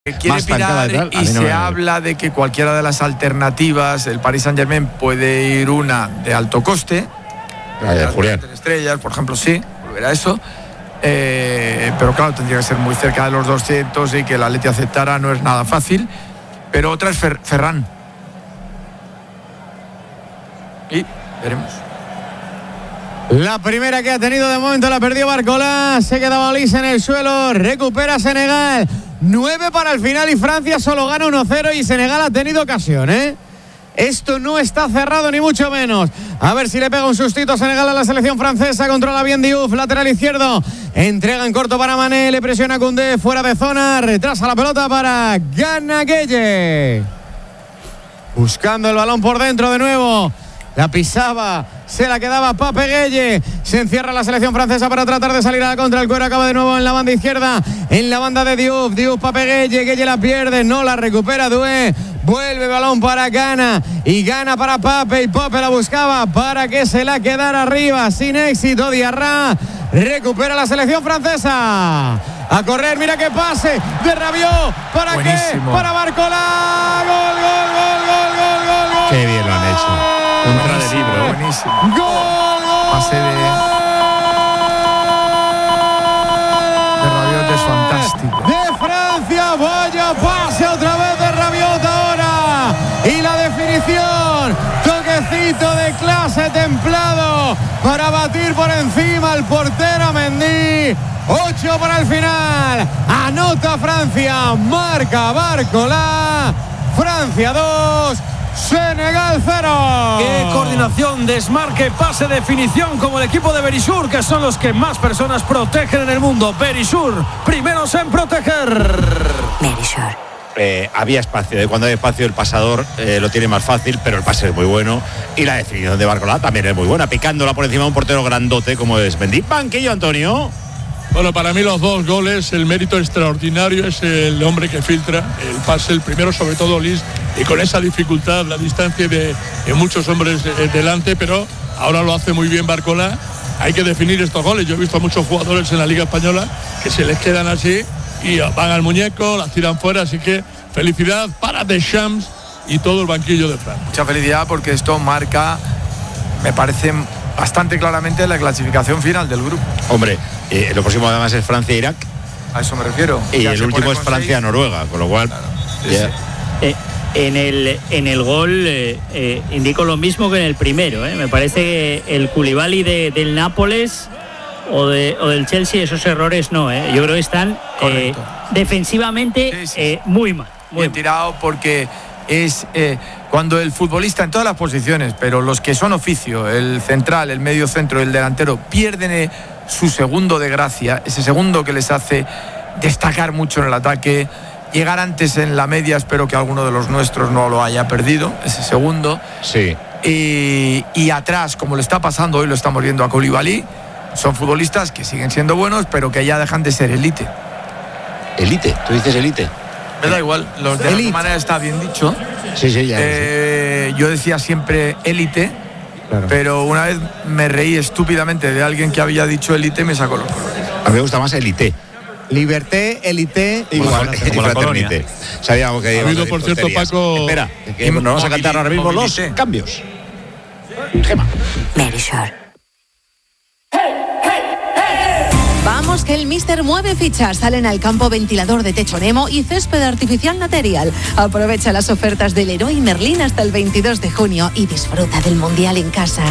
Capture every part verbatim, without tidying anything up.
quiere pirar y, y se no habla de que cualquiera de las alternativas, el Paris Saint-Germain puede ir una de alto coste, Vaya, Julián. estrellas, por ejemplo, sí, volver a eso, eh, pero claro, tendría que ser muy cerca de los doscientos y que el Atleti aceptara no es nada fácil, pero otra es Fer- Ferran. Y veremos. La primera que ha tenido de momento la perdió Barcola, se quedaba lisa en el suelo, recupera Senegal, nueve para el final y Francia solo gana uno cero y Senegal ha tenido ocasión, ¿eh? Esto no está cerrado ni mucho menos. A ver si le pega un sustito a Senegal a la selección francesa. Controla bien Diouf, lateral izquierdo. Entrega en corto para Mané, le presiona Koundé, fuera de zona, retrasa la pelota para Gana Gueye. Buscando el balón por dentro de nuevo. La pisaba, se la quedaba Pape Gueye. Se encierra la selección francesa para tratar de salir a la contra. El cuero acaba de nuevo en la banda izquierda, en la banda de Diouf. Diouf, Pape Gueye, Gueye la pierde, no la recupera Doué. Vuelve balón para Gana y Gana para Pape y Pape la buscaba para que se la quedara arriba. Sin éxito, Diarra recupera la selección francesa. A correr, mira qué pase de Rabiot. ¿Para Buenísimo. qué? Para Barcola. Gol, gol, gol, gol, gol, gol, gol. Qué bien lo han hecho. Un tra de libro. Buenísimo. Gol, gol. Pase de, de Rabiot es fantástico. De Francia, vaya pase otra vez de Rabiot ahora. Y la definición, toquecito de clase templado para batir por encima al portero Mendy. ocho para el final. Anota Francia, marca Barcola. Francia dos, Senegal cero. Qué coordinación, desmarque, pase, definición, como el equipo de Berisur, que son los que más personas protegen en el mundo. Berisur, primeros en proteger. Berisur. Eh, había espacio, ¿eh? Cuando hay espacio el pasador eh, lo tiene más fácil, pero el pase es muy bueno y la definición de Barcola también es muy buena, picándola por encima de un portero grandote como es Mendy. Banquillo, Antonio. Bueno, para mí los dos goles, el mérito extraordinario es el hombre que filtra el pase, el primero sobre todo Lis, y con esa dificultad, la distancia de, de muchos hombres de, delante, pero ahora lo hace muy bien Barcola. Hay que definir estos goles. Yo he visto a muchos jugadores en la Liga Española que se les quedan así y van al muñeco, las tiran fuera, así que felicidad para Deschamps y todo el banquillo de Francia. Mucha felicidad porque esto marca, me parece, bastante claramente la clasificación final del grupo. Hombre, eh, lo próximo además es Francia-Irak. A eso me refiero. Y Ya el se último pone es con Francia-Noruega, con lo cual... Claro. Sí, Yeah. sí. Eh, en, el, en el gol eh, eh, indico lo mismo que en el primero. Eh. Me parece que el Koulibaly de, del Nápoles o, de, o del Chelsea, esos errores no. Eh. Yo creo que están eh, defensivamente Sí, sí. eh, muy mal. Muy Bien mal. tirado porque es eh, cuando el futbolista en todas las posiciones, pero los que son oficio, el central, el medio centro, el delantero, pierden eh, su segundo de gracia, ese segundo que les hace destacar mucho en el ataque, llegar antes en la media. Espero que alguno de los nuestros no lo haya perdido, ese segundo. Sí. Y, y atrás, como le está pasando hoy, lo estamos viendo a Koulibaly, son futbolistas que siguen siendo buenos, pero que ya dejan de ser élite. Elite, tú dices elite. Me da igual, los de alguna manera está bien dicho. Sí, sí, ya. Eh, yo decía siempre élite, Claro. pero una vez me reí estúpidamente de alguien que había dicho élite y me sacó los colores. A mí me gusta más elite. Liberté, élité, Igual, igual. como la fraternité. Sabíamos que Ha íbamos habido, a por decir cierto, tonterías. Paco- Espera, que nos vamos a cantar ahora mismo los Movilité. cambios. Gema. Berisur. Vamos que el Mister mueve fichas. Salen al campo ventilador de techo Nemo y césped artificial Material. Aprovecha las ofertas del Leroy Merlin hasta el veintidós de junio y disfruta del Mundial en casa.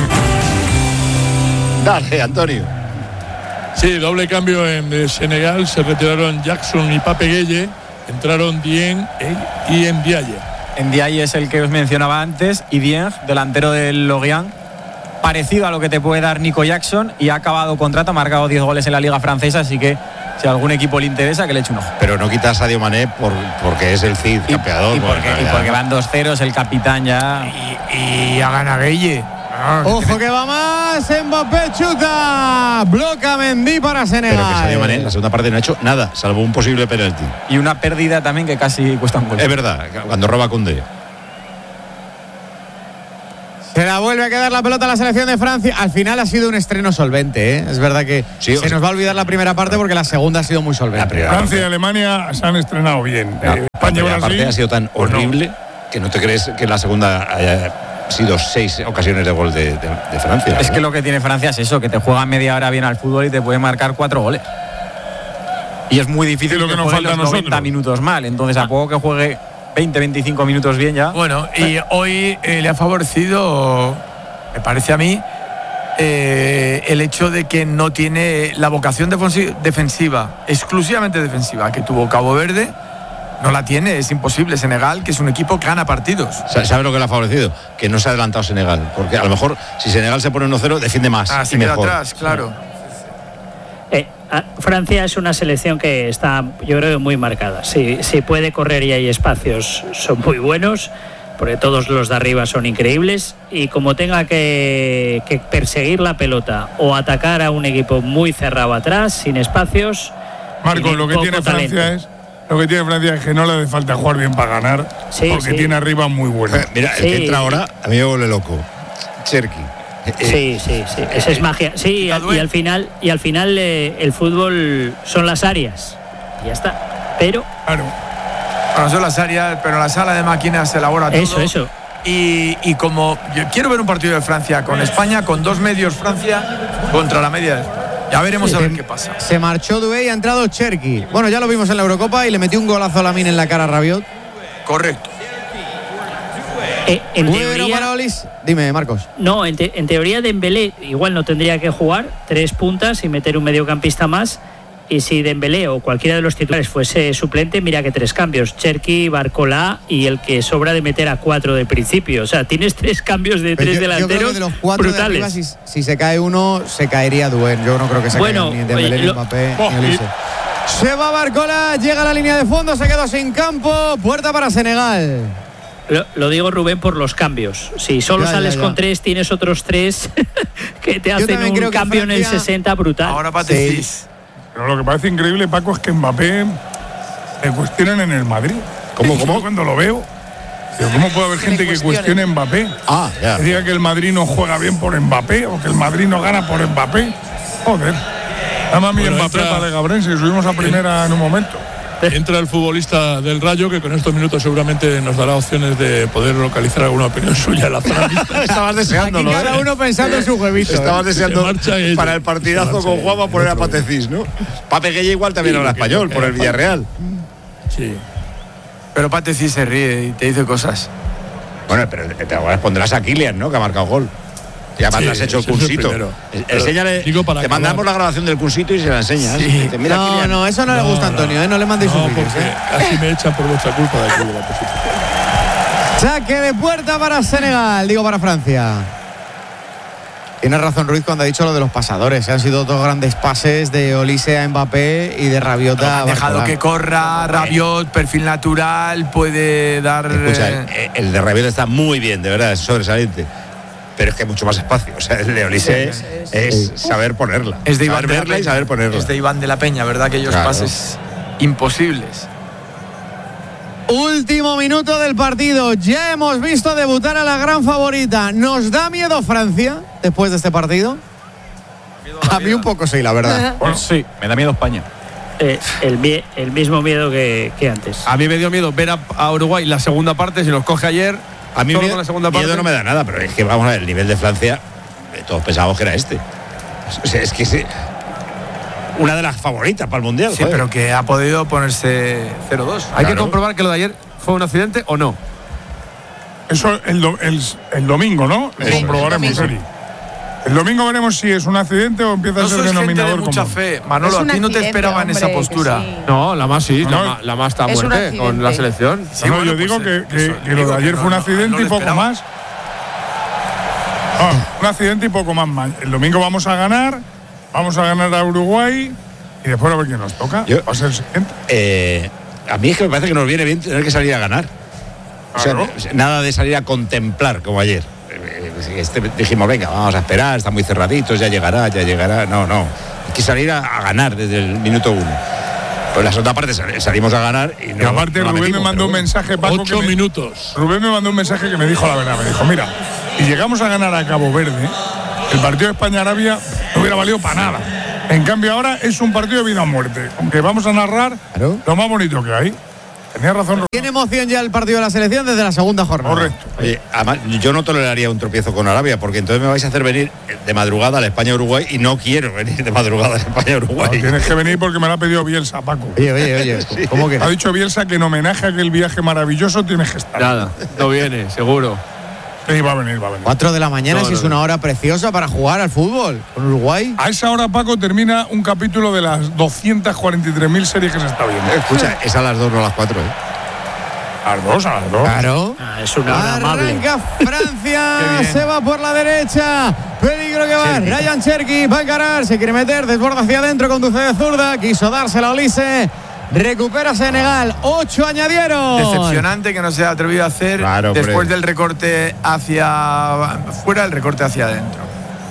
Dale, Antonio. Sí, doble cambio en eh, Senegal, se retiraron Jackson y Pape Gueye, entraron Dieng y Ndiaye. Ndiaye es el que os mencionaba antes y Dieng, delantero del Lorient, parecido a lo que te puede dar Nico Jackson, y ha acabado contrato, ha marcado diez goles en la Liga Francesa, así que si a algún equipo le interesa, que le eche un ojo. Pero no quitas a Sadio Mané por, porque es el Cid Y, campeador. y porque, bueno, y ya. porque van dos ceros, el capitán ya... Y, y a Ganagueye. Ah, Ojo que va más, Mbappé chuta, bloca Mendy para Senegal. Pero que Sadio Mané en la segunda parte no ha hecho nada, salvo un posible penalti. Y una pérdida también que casi cuesta un gol. Es verdad, cuando roba Koundé. Se la vuelve a quedar la pelota a la selección de Francia. Al final ha sido un estreno solvente, ¿eh? Es verdad que sí, se nos va a olvidar la primera parte porque la segunda ha sido muy solvente. Francia y Alemania se han estrenado bien. No, eh, España y la parte ha sido tan horrible no. que no te crees que la segunda haya sido seis ocasiones de gol de, de, de Francia. Es ¿no? que lo que tiene Francia es eso, que te juega media hora bien al fútbol y te puede marcar cuatro goles. Y es muy difícil lo que, que nos juegue falta los noventa nosotros. minutos mal. Entonces, a poco que juegue veinte, veinticinco minutos bien ya. Bueno, y hoy eh, le ha favorecido, me parece a mí, eh, el hecho de que no tiene la vocación defensiva, exclusivamente defensiva, que tuvo Cabo Verde. No la tiene, es imposible. Senegal, que es un equipo que gana partidos. ¿Sabe lo que le ha favorecido? Que no se ha adelantado Senegal. Porque a lo mejor, si Senegal se pone uno cero, defiende más. Ah, y se queda mejor. atrás, claro. Eh, Francia es una selección que está, yo creo, muy marcada. Si, si puede correr y hay espacios, son muy buenos, porque todos los de arriba son increíbles. Y como tenga que, que perseguir la pelota o atacar a un equipo muy cerrado atrás, sin espacios. Marcos, lo que tiene talento. Francia es. Lo que tiene Francia es que no le hace falta jugar bien para ganar, sí, porque sí. tiene arriba muy bueno. Eh, mira, el sí. que entra ahora, a mí me vuelve loco. Cherki. Sí, sí, sí. Esa es magia. Sí, y al, y al final, y al final eh, el fútbol son las áreas. Y ya está. Pero. Claro. Bueno, son las áreas, pero en la sala de máquinas se elabora todo. Eso, eso. Y, y como yo quiero ver un partido de Francia con España, con dos medios Francia contra la media. Ya veremos sí, a ver se, qué pasa. Se marchó Doué y ha entrado Cherki. Bueno, ya lo vimos en la Eurocopa y le metió un golazo a Lamine en la cara a Rabiot. Correcto. Eh, en bueno teoría, para Olis. Dime, Marcos. No, en, te, en teoría Dembélé igual no tendría que jugar tres puntas y meter un mediocampista más. Y si Dembélé o cualquiera de los titulares fuese suplente, mira que tres cambios: Cherki, Barcola y el que sobra de meter a cuatro de principio. O sea, tienes tres cambios de tres yo, delanteros yo creo que de los cuatro brutales. De arriba, si, si se cae uno, se caería Doué. Yo no creo que se bueno, caiga ni Dembélé, oye, ni lo, Mbappé, oh, ni Olise. Se va Barcola, llega a la línea de fondo, se quedó sin campo, puerta para Senegal. Lo, lo digo, Rubén, por los cambios. Si solo ya, sales ya, ya. con tres, tienes otros tres que te hacen un cambio Francia, en el sesenta brutal. Ahora Patricis. Sí. Pero lo que parece increíble, Paco, es que Mbappé le cuestionan en el Madrid. ¿Cómo, cómo? Yo cuando lo veo, digo, ¿cómo puede haber gente que cuestione a Mbappé? Ah, ya. Que diga que el Madrid no juega bien por Mbappé o que el Madrid no gana por Mbappé. Joder. Además, mi Bueno, Mbappé entra- para Gabrense, subimos a primera en un momento. Entra el futbolista del Rayo, que con estos minutos seguramente nos dará opciones de poder localizar alguna opinión suya en la zona mixta. Estabas deseándolo, Cada ¿eh? uno pensando en su huevito. Estabas deseando Se marcha ella. para el partidazo Se marcha con ella. Juan va a poner a Otro. Patecis, ¿no? Pape Gueye igual también Sí, habla porque español yo- por el Villarreal. Sí. Pero Patricis se ríe y te dice cosas. Bueno, pero te ahora pondrás a Kylian, ¿no? Que ha marcado gol. Y además Sí, le has hecho el ese es el cursito. primero. Eh, Pero Enséñale, digo para te acabar. mandamos la grabación del cursito y se la enseñas. Sí. Dice, mira, No, Kylian. no, eso no, le gusta a Antonio, ¿eh? No le mandéis No, sus vídeos, porque ¿eh? así me echan por vuestra culpa de aquí de la posición. Saque de puerta para Senegal, digo para Francia. Tiene razón Ruiz cuando ha dicho lo de los pasadores. Han sido dos grandes pases de Olise a Mbappé y de Rabiot a Han dejado Barcola. que corra, Rabiot, perfil natural, puede dar. Escucha, eh, el, el de Rabiot está muy bien, de verdad, es sobresaliente. Pero es que hay mucho más espacio. O sea, el de Olise Sí, es saber ponerla. es de Iván saber de la verla y Peña. saber ponerla. Es de Iván de la Peña, ¿verdad? Aquellos Claro. pases imposibles. Último minuto del partido. Ya hemos visto debutar a la gran favorita. ¿Nos da miedo Francia después de este partido? A mí un poco sí, la verdad. Bueno, Sí, me da miedo España. Eh, el, mie- el mismo miedo que, que antes. A mí me dio miedo ver a, a Uruguay la segunda parte, si nos coge ayer. A mí solo miedo, con la segunda miedo parte. no me da nada, pero es que vamos a ver, el nivel de Francia, eh, todos pensábamos que era este. O sea, es que es una de las favoritas para el Mundial. Sí, joder. pero que ha podido ponerse cero dos. Hay que Claro. comprobar que lo de ayer fue un accidente o no. eso el, do- el, el domingo, ¿no? Lo Eso, comprobaremos, eso. Eri. El domingo veremos si es un accidente o empieza No a ser sois gente de denominador mucha común. fe. Manolo, Es un a ti no te accidente, esperaba en esa hombre, que postura. sí. No, la más sí, No, la, no. más, la más está a Es un muerte con la accidente. selección. Sí, no, bueno, yo digo pues, que, eh, que- eso, que lo digo de ayer que fue un no, no, accidente no lo y poco esperaba. más. Ah, un accidente y poco más. Ma- El domingo vamos a ganar, vamos a ganar a Uruguay y después a ver quién nos toca. Yo- Va a ser el siguiente. Eh, a mí es que me parece que nos viene bien tener que salir a ganar. O sea, Claro. nada de salir a contemplar como ayer. Eh, Este, dijimos, venga, vamos a esperar, están muy cerraditos, ya llegará, ya llegará. No, no. Hay que salir a, a ganar desde el minuto uno. Pues la segunda parte sal- salimos a ganar y no. y aparte no la Rubén metimos, me mandó pero un bueno. mensaje, Paco, Ocho que me- minutos. Rubén me mandó un mensaje que me dijo la verdad. Me dijo, mira, si llegamos a ganar a Cabo Verde, el partido de España-Arabia no hubiera valido para nada. En cambio ahora es un partido de vida o muerte, aunque vamos a narrar claro. lo más bonito que hay. Tenía razón. Tiene emoción ya el partido de la selección desde la segunda jornada. Correcto. Oye, además, yo no toleraría un tropiezo con Arabia, porque entonces me vais a hacer venir de madrugada a la España-Uruguay y no quiero venir de madrugada a la España-Uruguay. No, tienes que venir porque me lo ha pedido Bielsa, Paco. Oye, oye, oye. Sí. ¿Cómo que? Ha dicho Bielsa que en homenaje a aquel viaje maravilloso tienes que estar. Nada, no viene, seguro. Sí, va a venir, va a venir. Cuatro de la mañana, No, si no, es no. una hora preciosa para jugar al fútbol con Uruguay. A esa hora, Paco, termina un capítulo de las doscientas cuarenta y tres mil series que se está viendo. Escucha, es a las dos, no a las cuatro, ¿eh? A las dos, a las dos. Claro. Ah, es una hora amable. Arranca Francia, se va por la derecha. Peligro que va. Cherki. Ryan Cherki va a encarar, se quiere meter, desborda hacia adentro, conduce de zurda. Quiso dársela a Olise. Recupera Senegal. Ocho añadieron. Decepcionante que no se haya atrevido a hacer Claro, después hombre. del recorte hacia fuera, el recorte hacia adentro.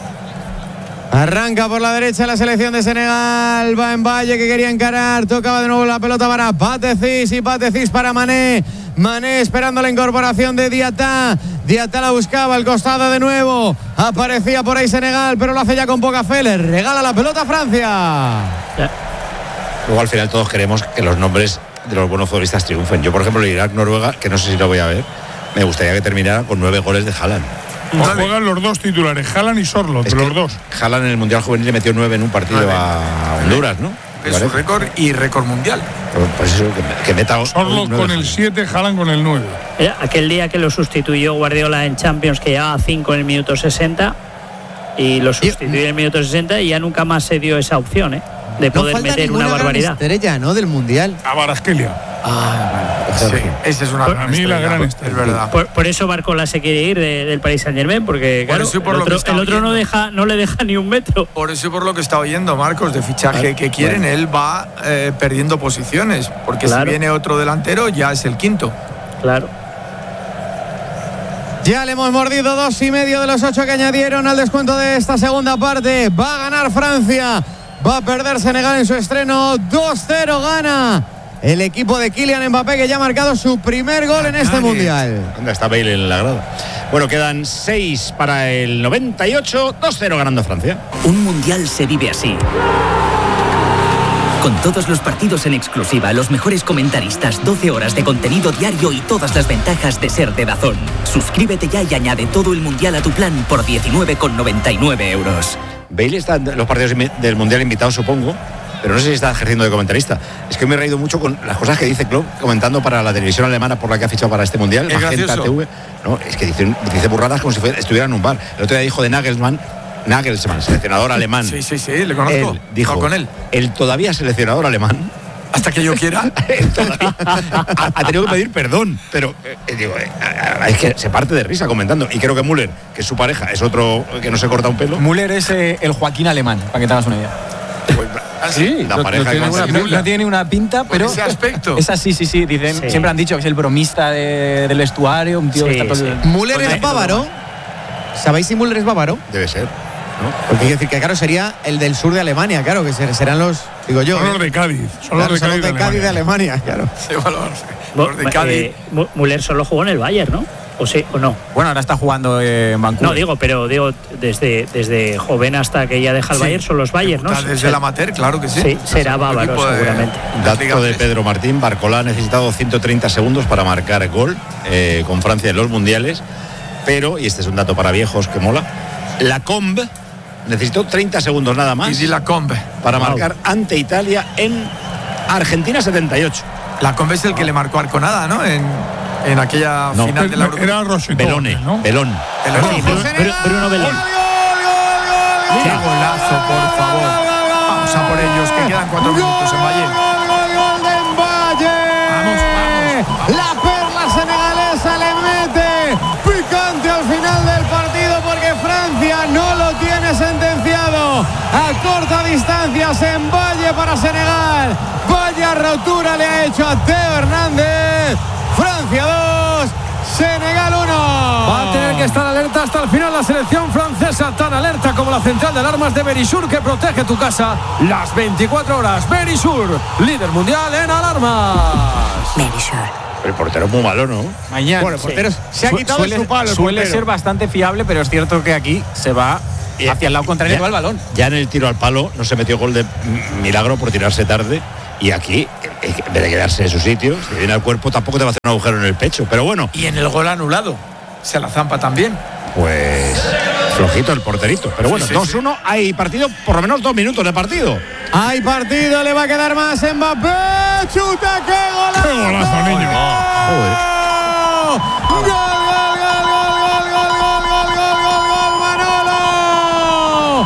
Arranca por la derecha la selección de Senegal. Va en Valle que quería encarar. Tocaba de nuevo la pelota para Patecis y Patecis para Mané. Mané esperando la incorporación de Diatá. Diatá la buscaba al costado de nuevo. Aparecía por ahí Senegal, pero lo hace ya con poca fe. Le regala la pelota a Francia. Luego al final todos queremos que los nombres de los buenos futbolistas triunfen. Yo, por ejemplo, el Irak-Noruega, que no sé si lo voy a ver, me gustaría que terminara con nueve goles de Haaland. O juegan los dos titulares, Haaland y Sorloth, Es los que dos. Haaland en el Mundial Juvenil le metió nueve en un partido Vale. a Honduras, ¿no? Es su Parece. récord y récord mundial. Pues eso, que, que meta Sorloth nueve con el Haaland. siete, Haaland con el nueve. Eh, Aquel día que lo sustituyó Guardiola en Champions, que llevaba cinco en el minuto sesenta, y lo sustituyó en el minuto sesenta y ya nunca más se dio esa opción, ¿eh? De No poder falta meter ninguna una gran barbaridad. estrella, ¿no? Del Mundial. A Barasquelia. Sí, esa es una Para gran mí la estrella, gran es estrella. verdad. Por, por eso Barcola se quiere ir de- del Paris Saint Germain, porque Por claro, eso y por el lo que otro, está el otro no, oyendo. deja, no le deja ni un metro. Por eso y por lo que está oyendo Marcos de fichaje que quieren, él va eh, perdiendo posiciones, porque Claro. si viene otro delantero ya es el quinto. Claro. Ya le hemos mordido dos y medio de los ocho que añadieron al descuento de esta segunda parte. Va a ganar Francia. Va a perder Senegal en su estreno. dos cero gana el equipo de Kylian Mbappé, que ya ha marcado su primer gol en este Dale. Mundial. ¿Dónde está Bale en la grada? Bueno, quedan seis para el noventa y ocho. dos cero ganando Francia. Un mundial se vive así. Con todos los partidos en exclusiva, los mejores comentaristas, doce horas de contenido diario y todas las ventajas de ser de DAZN. Suscríbete ya y añade todo el mundial a tu plan por diecinueve con noventa y nueve euros. Bale está en los partidos invi- del Mundial invitado, supongo, pero no sé si está ejerciendo de comentarista. Es que me he reído mucho con las cosas que dice Klopp comentando para la televisión alemana por la que ha fichado para este Mundial. Es Magenta gracioso. T V. No, es que dice, dice burradas como si fuera- estuviera en un bar. El otro día dijo de Nagelsmann, Nagelsmann, seleccionador alemán. Sí, sí, sí, le conozco. Él dijo, Estaba con él. el todavía seleccionador alemán Hasta que yo quiera. él todavía ha, ha tenido que pedir perdón, pero eh, digo, eh, es que se parte de risa comentando. Y creo que Müller, que es su pareja, es otro que no se corta un pelo. Müller es eh, el Joaquín alemán, para que te hagas una idea. Sí, la no, pareja no que tiene más una, se no- nubla. no tiene una pinta, Por pero ese aspecto. es así, sí, sí. Dicen, Sí. siempre han dicho que es el bromista de- del vestuario, un tío que Sí, está todo sí. el- Müller Pues es bávaro. ¿Sabéis si Müller es bávaro? Debe ser. Porque quiere decir que, claro, sería el del sur de Alemania, claro, que ser- serán los, digo yo. Son ¿eh? los de Cádiz. Son Claro, los de son Cádiz, los de Cádiz de Alemania. Alemania, claro. Sí, bueno, Bo- los de Cádiz. eh, Mu- Müller solo jugó en el Bayern, ¿no? ¿O sí o no? Bueno, ahora está jugando eh, en Vancouver. No, digo, pero digo, desde, desde joven hasta que ya deja el Sí. Bayern son los Bayern, ¿no? Está desde el amateur, claro que sí. Sí, será Segundo bávaro, equipo de- seguramente. Dato Liga de tres. Pedro Martín, Barcola ha necesitado ciento treinta segundos para marcar gol eh, con Francia en los mundiales, pero, y este es un dato para viejos que mola, la Comb necesitó treinta segundos nada Y más di la Combe. para Wow. marcar ante Italia en Argentina setenta y ocho. La Combe es el que le marcó Arconada, ¿no? En, en aquella No. final de la Eurocopa. Era Rocheteau, Belone, ¿no? Belón. El Sí, equipo. Bruno, Bruno- Bruno Belén. ¡Qué golazo, por favor! Vamos a por ellos, que quedan cuatro minutos en Valle. Gol, gol, gol de Mbaye. Vamos, vamos, vamos. La perla senegalesa le mete picante al final del partido, porque Francia no lo tiene sentenciado. A corta distancia se Mbaye para Senegal. Vaya rotura le ha hecho a Teo Hernández. Francia dos, Senegal uno. Va a tener que estar alerta hasta el final la selección francesa, tan alerta como la central de alarmas de Verisur, que protege tu casa las veinticuatro horas. Verisur, líder mundial en alarmas. Verisur, El portero es muy malo, ¿no? Mañana. Bueno, el portero se ha quitado suele, de su palo. Suele ser bastante fiable, pero es cierto que aquí se va hacia el lado contrario ya, al balón. Ya en el tiro al palo no se metió gol de milagro por tirarse tarde. Y aquí, en vez de quedarse en su sitio, si viene al cuerpo, tampoco te va a hacer un agujero en el pecho. Pero bueno. Y en el gol anulado, se la zampa también. Pues flojito el porterito. Pero bueno, sí, sí, dos uno, sí. Hay partido, por lo menos dos minutos de partido. Hay partido, le va a quedar más Mbappé. ¡Chuta, qué golazo! ¡Qué golazo, niño! Joder. ¡Gol, gol, gol, gol, gol, gol, gol, gol, gol, gol, Manolo!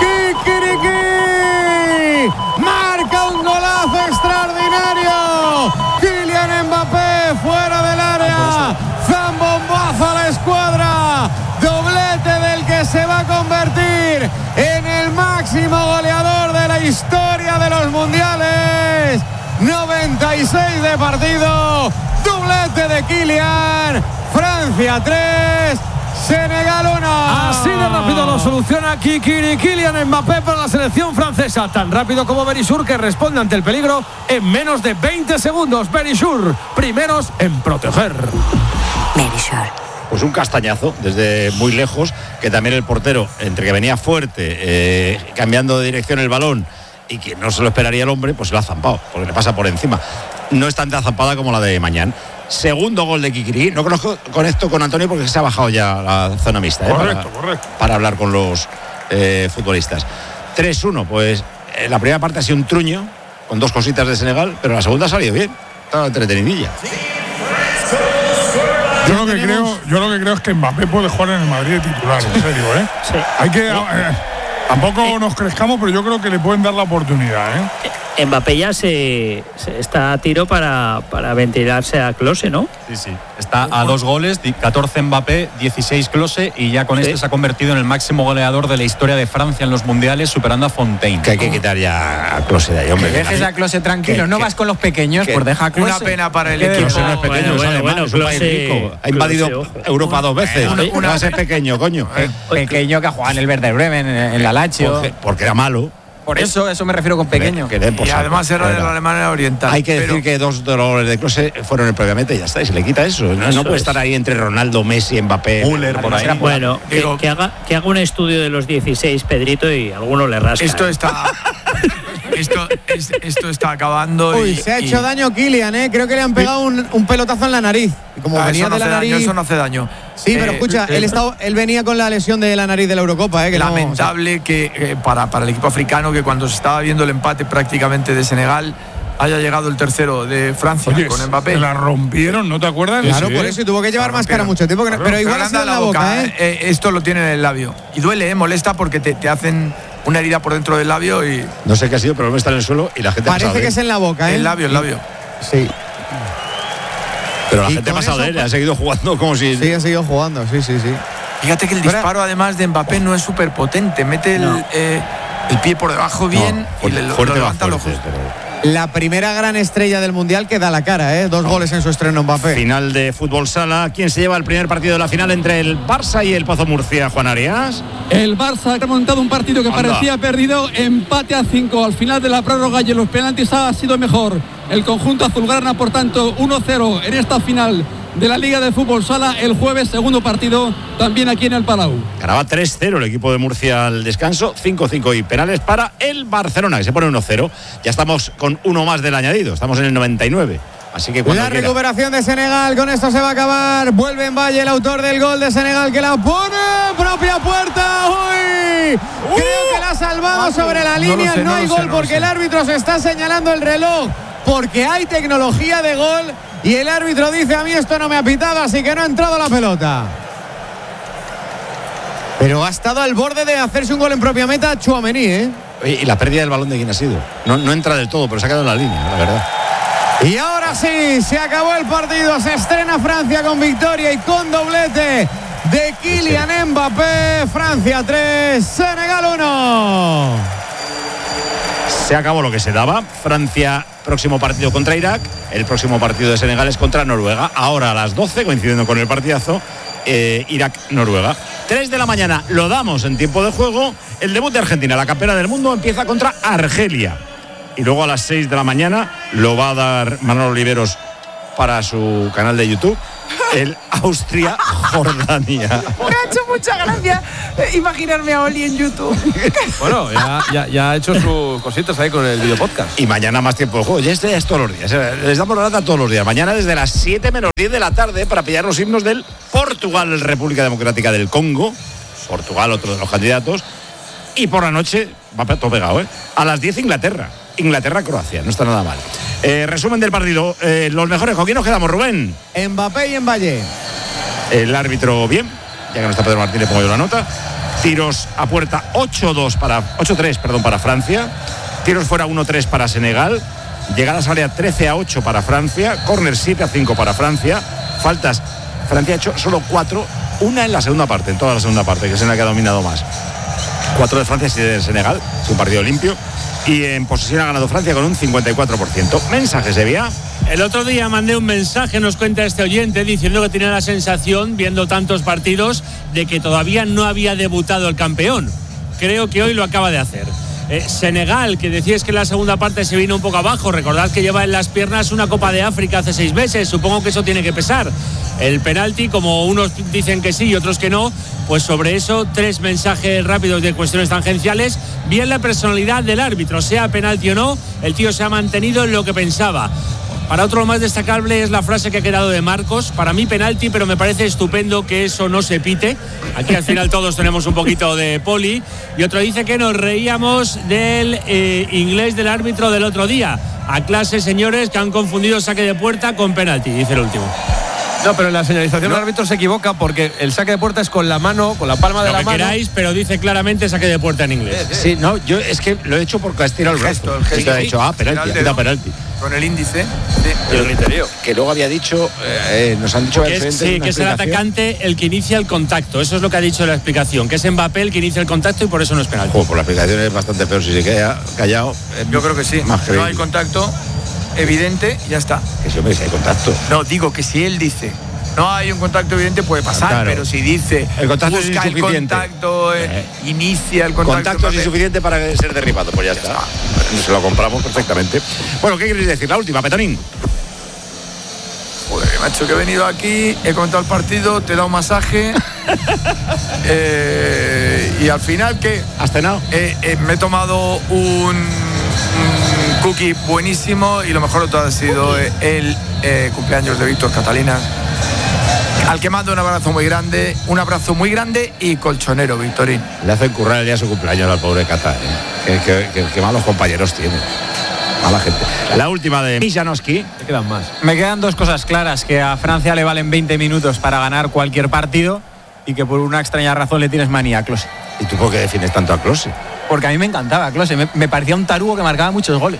¡Kikiriki! ¡Marca un golazo extraordinario! Kylian Mbappé fuera del área. ¡Zambombazo a la escuadra! Doblete del que se va a convertir en el máximo goleador de la historia de los mundiales. noventa y seis de partido. Doblete de Kylian. Francia tres, Senegal uno. Así de rápido lo soluciona Kikiri Kylian Mbappé para la selección francesa. Tan rápido como Berisur, que responde ante el peligro en menos de veinte segundos. Berisur, primeros en proteger. Berisur. Pues un castañazo desde muy lejos, que también el portero, entre que venía fuerte, eh, cambiando de dirección el balón y que no se lo esperaría el hombre, pues se lo ha zampado, porque le pasa por encima. No es tanta zampada como la de Mañán. Segundo gol de Kikiri. No conozco, conecto con Antonio porque se ha bajado ya la zona mixta. Correcto, eh, para, correcto. Para hablar con los eh, futbolistas. tres uno, pues eh, la primera parte ha sido un truño, con dos cositas de Senegal, pero la segunda ha salido bien. Estaba entretenidilla. Yo lo, que creo, yo lo que creo es que Mbappé puede jugar en el Madrid de titular, en serio, ¿eh? Sí. Hay que... Eh, tampoco nos crezcamos, pero yo creo que le pueden dar la oportunidad, ¿eh? Mbappé ya se, se está a tiro para, para ventilarse a Klose, ¿no? Sí, sí. Está a dos goles, catorce Mbappé, dieciséis Klose, y ya con sí. este se ha convertido en el máximo goleador de la historia de Francia en los mundiales, superando a Fontaine. Que hay que quitar ya a Klose de ahí, hombre. Que dejes a Klose tranquilo, no vas con los pequeños, pues deja a Klose. Una pena para el equipo. Klose no es pequeño, bueno, es bueno, alemán, es un país rico. Ha invadido Klose, Europa dos veces. Una, una, va a ser pequeño, coño. Eh, pequeño que ha jugado en el Werder Bremen, en la Lazio. Porque, porque era malo. Por eso, eso me refiero con pequeño. Que y además era de la Alemania Oriental. Hay que decir pero... que dos de los goles de Klose fueron el previamente y ya está, y se le quita eso. No, eso no puede es. estar ahí entre Ronaldo, Messi, Mbappé, Müller, por ahí. Bueno, que, Digo, que, haga, que haga un estudio de los dieciséis, Pedrito, y alguno le rasca. Esto está... Esto, es, esto está acabando. Uy, y, se ha y... hecho daño Kylian, ¿eh? Creo que le han pegado un, un pelotazo en la nariz. Y como ah, venía no de la nariz. Daño, eso no hace daño. Sí, pero eh, escucha, eh, él, estaba, él venía con la lesión de la nariz de la Eurocopa, ¿eh? Que lamentable no, que eh, para, para el equipo africano, que cuando se estaba viendo el empate prácticamente de Senegal, haya llegado el tercero de Francia. Oye, con Mbappé. Se la rompieron, ¿no te acuerdas? Claro, sí, por eso, y tuvo que llevar máscara mucho tiempo. Que no, pero igual anda en la boca, boca ¿eh? ¿eh? Esto lo tiene en el labio. Y duele, ¿eh? Molesta porque te, te hacen una herida por dentro del labio y... No sé qué ha sido, pero no está en el suelo y la gente parece ha pasado que es en la boca, ¿eh? El labio, el labio. Sí. Pero la gente ha pasado de él, ha seguido jugando como si... Sí, ha seguido jugando, sí, sí, sí. Fíjate que el disparo, además de Mbappé, no es súper potente. Mete el, no. eh, el pie por debajo bien no, y le, lo, fuerte lo levanta fuerte, lo justo. Pero... La primera gran estrella del Mundial que da la cara, ¿eh? Dos no. goles en su estreno Mbappé. Final de fútbol sala. ¿Quién se lleva el primer partido de la final entre el Barça y el Pozo Murcia, Juan Arias? El Barça ha remontado un partido que Anda. parecía perdido, empate a cinco. Al final de la prórroga y en los penaltis ha sido mejor el conjunto azulgrana, por tanto uno cero en esta final de la Liga de Fútbol Sala. El jueves, segundo partido también aquí en el Palau. Ganaba tres cero el equipo de Murcia al descanso, cinco cinco y penales para el Barcelona, que se pone uno cero. Ya estamos con uno más del añadido, estamos en el noventa y nueve. Así que cuando la quiera. Recuperación de Senegal, con esto se va a acabar. Vuelve en Valle, el autor del gol de Senegal, que la pone propia puerta. ¡Uy! Uh, Creo que la ha salvado sobre la línea. No, sé, no, no hay gol sé, no porque el árbitro se está señalando el reloj, porque hay tecnología de gol y el árbitro dice: a mí esto no me ha pitado, así que no ha entrado la pelota. Pero ha estado al borde de hacerse un gol en propia meta Tchouaméni, ¿eh? Y la pérdida del balón de quién ha sido. No, no entra del todo, pero se ha quedado en la línea, la verdad. Y ahora sí, se acabó el partido. Se estrena Francia con victoria y con doblete de Kylian Mbappé. Francia tres, Senegal uno. Se acabó lo que se daba. Francia, próximo partido contra Irak. El próximo partido de Senegal es contra Noruega. Ahora a las doce, coincidiendo con el partidazo, eh, Irak-Noruega. tres de la mañana, lo damos en tiempo de juego. El debut de Argentina, la campeona del mundo, empieza contra Argelia. Y luego a las seis de la mañana lo va a dar Manolo Oliveros para su canal de YouTube, el Austria-Jordania. Me ha hecho mucha gracia imaginarme a Oli en YouTube. Bueno, ya, ya, ya ha hecho sus cositas ahí con el video podcast. Y mañana más tiempo de juego. Ya este es todos los días. Les damos la data todos los días. Mañana desde las siete menos diez de la tarde para pillar los himnos del Portugal, República Democrática del Congo. Portugal, otro de los candidatos. Y por la noche, va todo pegado, ¿eh? A las diez Inglaterra. Inglaterra-Croacia, no está nada mal. Eh, resumen del partido. Eh, los mejores, ¿con quién nos quedamos, Rubén? Mbappé y Mbappé. El árbitro bien, ya que no está Pedro Martínez, pongo yo la nota. Tiros a puerta ocho dos para ocho tres, perdón, para Francia. Tiros fuera uno tres para Senegal. Llegadas a área trece a ocho para Francia. Córner siete a cinco para Francia. Faltas, Francia ha hecho solo cuatro, una en la segunda parte, en toda la segunda parte, que es en la que ha dominado más. Cuatro de Francia y siete de Senegal, es un partido limpio. Y en posesión ha ganado Francia con un cincuenta y cuatro por ciento. Mensajes de vía. El otro día mandé un mensaje, nos cuenta este oyente, diciendo que tenía la sensación, viendo tantos partidos, de que todavía no había debutado el campeón. Creo que hoy lo acaba de hacer. Eh, Senegal, que decías que en la segunda parte se vino un poco abajo. Recordad que lleva en las piernas una Copa de África hace seis meses. Supongo que eso tiene que pesar. El penalti, como unos dicen que sí y otros que no, pues sobre eso tres mensajes rápidos de cuestiones tangenciales. Bien la personalidad del árbitro, sea penalti o no, el tío se ha mantenido en lo que pensaba. Para otro, lo más destacable es la frase que ha quedado de Marcos. Para mí penalti, pero me parece estupendo que eso no se pite. Aquí al final todos tenemos un poquito de poli. Y otro dice que nos reíamos del eh, inglés del árbitro del otro día. A clase, señores, que han confundido saque de puerta con penalti, dice el último. No, pero en la señalización no. El árbitro se equivoca porque el saque de puerta es con la mano, con la palma de lo la que mano. Queráis, pero dice claramente saque de puerta en inglés. Sí, sí, no, yo es que lo he hecho porque ha estirado el gesto, brazo. el gesto. Ha dicho, ah, penalti, ha quitado penalti. Con el índice. Sí. Y el criterio. Que luego había dicho, eh, nos han dicho... Que es, sí, que es el atacante el que inicia el contacto. Eso es lo que ha dicho la explicación. Que es Mbappé el que inicia el contacto y por eso no es penalti. Oh, por la explicación es bastante peor si se queda callado. Eh, yo creo que sí. Más no hay contacto evidente, ya está. Que si hombre, si hay contacto. No, digo que si él dice... No hay un contacto evidente, puede pasar, claro. Pero si dice el contacto busca es insuficiente. el contacto, eh, eh. inicia el contacto. Contacto es insuficiente para ser derribado, pues ya, ya está. está. Se lo compramos perfectamente. Bueno, ¿qué queréis decir? La última, Petonín. Joder, macho, que he venido aquí, he comentado el partido, te he dado un masaje. eh, y al final, ¿qué? ¿Has cenado? Eh, eh, me he tomado un, un cookie buenísimo y lo mejor de todo ha sido eh, el eh, cumpleaños de Víctor Catalina. Al que mando un abrazo muy grande, un abrazo muy grande y colchonero, Victorín. Le hacen currar el día de su cumpleaños al pobre Cata, ¿eh? Qué, qué, qué, qué malos compañeros tiene. Mala gente. La última de Mijanowski. Te quedan más. Me quedan dos cosas claras, que a Francia le valen veinte minutos para ganar cualquier partido y que por una extraña razón le tienes manía a Klose. ¿Y tú por qué defines tanto a Klose? Porque a mí me encantaba Klose, me, me parecía un tarugo que marcaba muchos goles.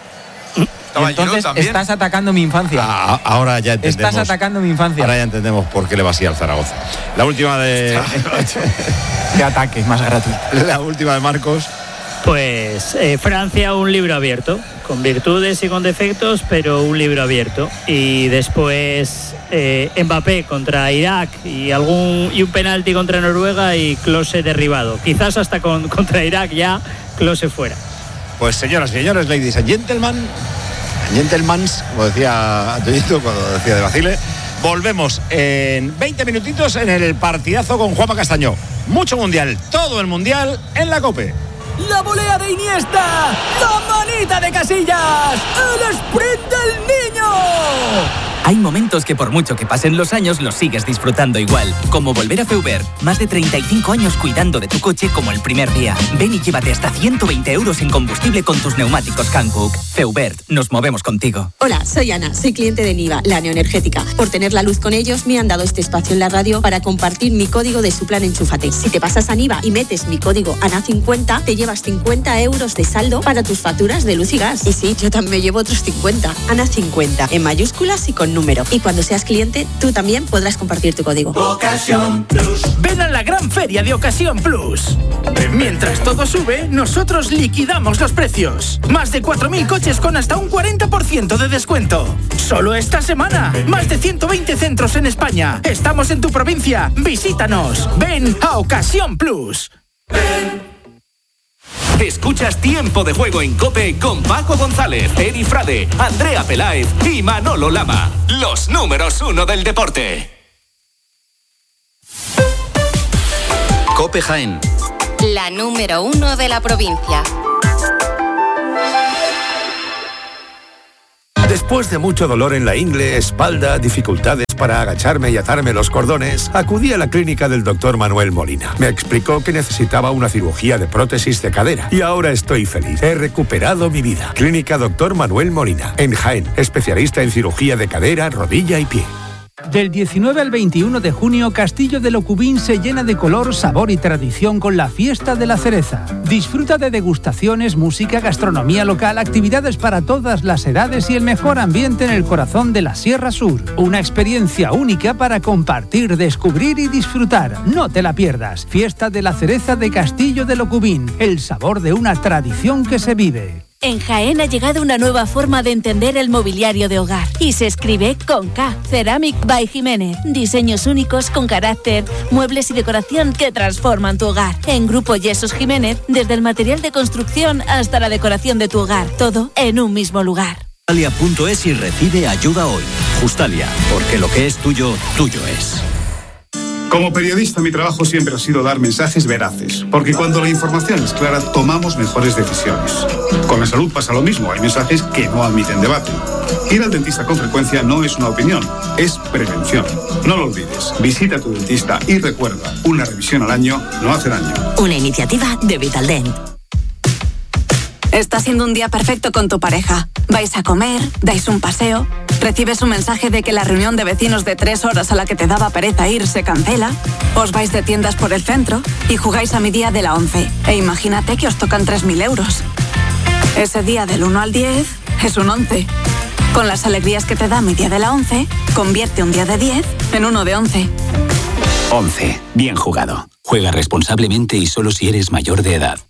Y entonces estás atacando mi infancia. Ah, ahora ya entendemos. Estás atacando mi infancia. Ahora ya entendemos por qué le va así al Zaragoza. La última de... Qué ataque más gratuito. La última de Marcos. Pues eh, Francia, un libro abierto, con virtudes y con defectos, pero un libro abierto. Y después eh, Mbappé contra Irak y algún y un penalti contra Noruega y Klose derribado. Quizás hasta con, contra Irak ya Klose fuera. Pues señoras y señores, ladies and gentlemen, gentlemans, como decía Antoñito cuando decía de Basile, volvemos en veinte minutitos en el partidazo con Juanma Castaño. Mucho mundial, todo el mundial en la COPE. La volea de Iniesta, la manita de Casillas, el sprint del niño. Hay momentos que por mucho que pasen los años los sigues disfrutando igual, como volver a Feubert. Más de treinta y cinco años cuidando de tu coche como el primer día. Ven y llévate hasta ciento veinte euros en combustible con tus neumáticos Hankook. Feubert, nos movemos contigo. Hola, soy Ana, soy cliente de Niva, la neoenergética. Por tener la luz con ellos me han dado este espacio en la radio para compartir mi código de su plan Enchúfate. Si te pasas a Niva y metes mi código A N A cincuenta, te llevas cincuenta euros de saldo para tus facturas de luz y gas. Y sí, yo también me llevo otros cincuenta. A N A cincuenta, en mayúsculas y con número. Y cuando seas cliente, tú también podrás compartir tu código. Ocasión Plus. Ven a la gran feria de Ocasión Plus. Mientras todo sube, nosotros liquidamos los precios. Más de cuatro mil coches con hasta un cuarenta por ciento de descuento. Solo esta semana. Más de ciento veinte centros en España. Estamos en tu provincia. Visítanos. Ven a Ocasión Plus. Ven. Escuchas Tiempo de Juego en COPE con Paco González, Eri Frade, Andrea Peláez y Manolo Lama. Los números uno del deporte. COPE Jaén. La número uno de la provincia. Después de mucho dolor en la ingle, espalda, dificultades para agacharme y atarme los cordones, acudí a la clínica del doctor Manuel Molina. Me explicó que necesitaba una cirugía de prótesis de cadera y ahora estoy feliz. He recuperado mi vida. Clínica doctor Manuel Molina, en Jaén, especialista en cirugía de cadera, rodilla y pie. Del diecinueve al veintiuno de junio, Castillo de Locubín se llena de color, sabor y tradición con la Fiesta de la Cereza. Disfruta de degustaciones, música, gastronomía local, actividades para todas las edades y el mejor ambiente en el corazón de la Sierra Sur. Una experiencia única para compartir, descubrir y disfrutar. No te la pierdas. Fiesta de la Cereza de Castillo de Locubín. El sabor de una tradición que se vive. En Jaén ha llegado una nueva forma de entender el mobiliario de hogar y se escribe con K. Ceramic by Jiménez. Diseños únicos con carácter, muebles y decoración que transforman tu hogar. En Grupo Yesos Jiménez, desde el material de construcción hasta la decoración de tu hogar, todo en un mismo lugar. Justalia punto es y recibe ayuda hoy. Justalia, porque lo que es tuyo, tuyo es. Como periodista, mi trabajo siempre ha sido dar mensajes veraces, porque cuando la información es clara, tomamos mejores decisiones. Con la salud pasa lo mismo, hay mensajes que no admiten debate. Ir al dentista con frecuencia no es una opinión, es prevención. No lo olvides, visita a tu dentista y recuerda, una revisión al año no hace daño. Una iniciativa de Vitaldent. Está siendo un día perfecto con tu pareja. Vais a comer, dais un paseo, recibes un mensaje de que la reunión de vecinos de tres horas a la que te daba pereza ir se cancela, os vais de tiendas por el centro y jugáis a mi día de la once. E imagínate que os tocan tres mil euros. Ese día del uno al diez es un once. Con las alegrías que te da mi día de la once, convierte un día de diez en uno de once. once. Bien jugado. Juega responsablemente y solo si eres mayor de edad.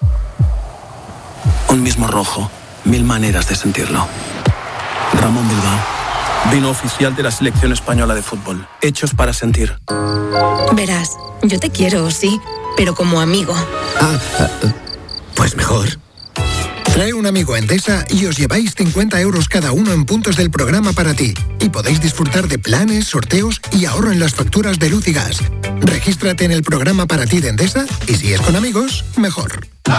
Un mismo rojo, mil maneras de sentirlo. Ramón Bilbao, vino oficial de la selección española de fútbol. Hechos para sentir. Verás, yo te quiero, sí, pero como amigo. Ah, pues mejor. Trae un amigo a Endesa y os lleváis cincuenta euros cada uno en puntos del programa para ti. Y podéis disfrutar de planes, sorteos y ahorro en las facturas de luz y gas. Regístrate en el programa para ti de Endesa y si es con amigos, mejor.